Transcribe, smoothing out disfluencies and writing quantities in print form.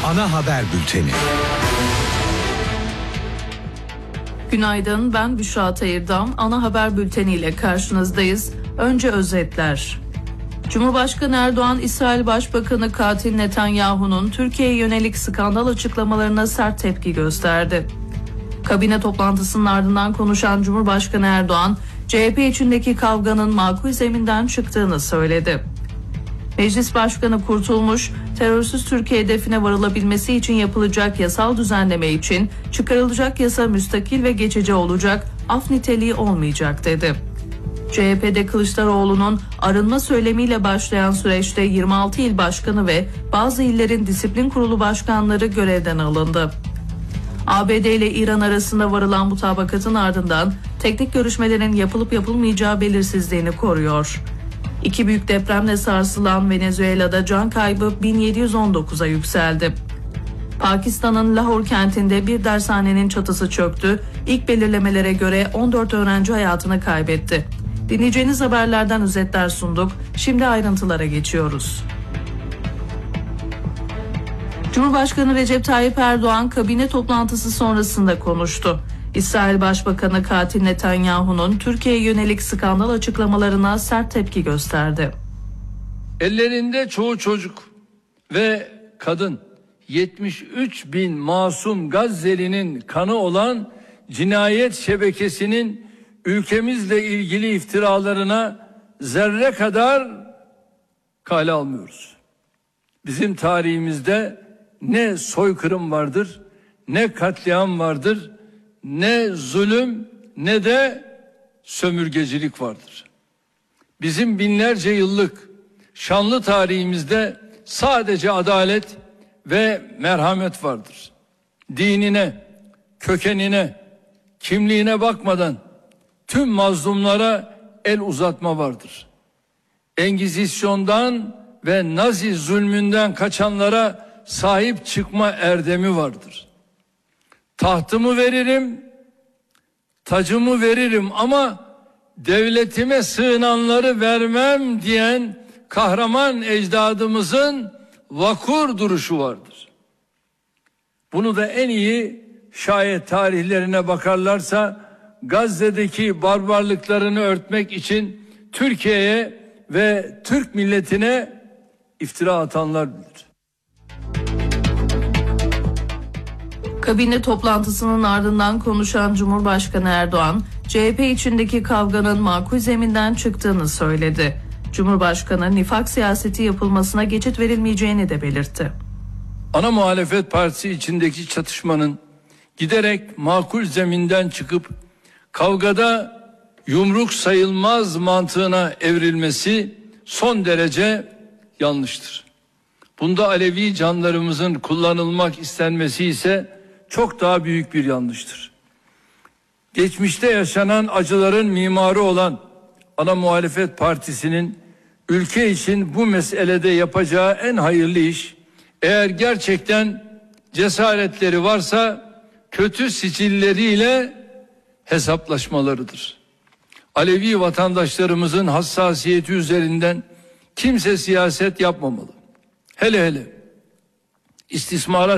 Ana haber bülteni. Günaydın, ben Büşra Tayırdam. Ana haber bülteni ile karşınızdayız. Önce özetler. Cumhurbaşkanı Erdoğan, İsrail Başbakanı katil Netanyahu'nun Türkiye'ye yönelik skandal açıklamalarına sert tepki gösterdi. Kabine toplantısının ardından konuşan Cumhurbaşkanı Erdoğan, CHP içindeki kavganın makul zeminden çıktığını söyledi. Meclis Başkanı Kurtulmuş, terörsüz Türkiye hedefine varılabilmesi için yapılacak yasal düzenleme için çıkarılacak yasa müstakil ve geçici olacak, af niteliği olmayacak dedi. CHP'de Kılıçdaroğlu'nun arınma söylemiyle başlayan süreçte 26 il başkanı ve bazı illerin disiplin kurulu başkanları görevden alındı. ABD ile İran arasında varılan mutabakatın ardından teknik görüşmelerin yapılıp yapılmayacağı belirsizliğini koruyor. İki büyük depremle sarsılan Venezuela'da can kaybı 1719'a yükseldi. Pakistan'ın Lahore kentinde bir dershanenin çatısı çöktü. İlk belirlemelere göre 14 öğrenci hayatını kaybetti. Dinleyeceğiniz haberlerden özetler sunduk. Şimdi ayrıntılara geçiyoruz. Cumhurbaşkanı Recep Tayyip Erdoğan kabine toplantısı sonrasında konuştu. İsrail Başbakanı katil Netanyahu'nun Türkiye'ye yönelik skandal açıklamalarına sert tepki gösterdi. Ellerinde çoğu çocuk ve kadın, 73 bin masum Gazze'linin kanı olan cinayet şebekesinin ülkemizle ilgili iftiralarına zerre kadar kale almıyoruz. Bizim tarihimizde ne soykırım vardır, ne katliam vardır, ne zulüm, ne de sömürgecilik vardır. Bizim binlerce yıllık şanlı tarihimizde sadece adalet ve merhamet vardır. Dinine, kökenine, kimliğine bakmadan tüm mazlumlara el uzatma vardır. Engizisyondan ve Nazi zulmünden kaçanlara sahip çıkma erdemi vardır. Tahtımı veririm, tacımı veririm ama devletime sığınanları vermem diyen kahraman ecdadımızın vakur duruşu vardır. Bunu da en iyi şayet tarihlerine bakarlarsa Gazze'deki barbarlıklarını örtmek için Türkiye'ye ve Türk milletine iftira atanlar bilir. Kabine toplantısının ardından konuşan Cumhurbaşkanı Erdoğan, CHP içindeki kavganın makul zeminden çıktığını söyledi. Cumhurbaşkanı nifak siyaseti yapılmasına geçit verilmeyeceğini de belirtti. Ana muhalefet partisi içindeki çatışmanın giderek makul zeminden çıkıp kavgada yumruk sayılmaz mantığına evrilmesi son derece yanlıştır. Bunda Alevi canlarımızın kullanılmak istenmesi ise çok daha büyük bir yanlıştır. Geçmişte yaşanan acıların mimarı olan ana muhalefet partisinin ülke için bu meselede yapacağı en hayırlı iş, eğer gerçekten cesaretleri varsa kötü sicilleriyle hesaplaşmalarıdır. Alevi vatandaşlarımızın hassasiyeti üzerinden kimse siyaset yapmamalı. Hele istismara